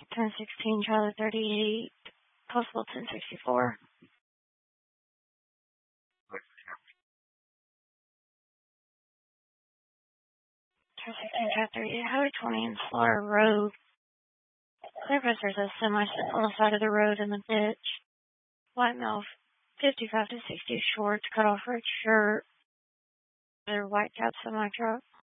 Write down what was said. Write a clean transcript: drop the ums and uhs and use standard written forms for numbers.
1016, Charlie 38, possible 1064. Charlie 38, Highway 20 and Slaughter Road. Clearpass, there's a semi-set on the side of the road in the ditch. White male, 55 to 60 shorts, cut off red shirt. Their white cap semi-truck.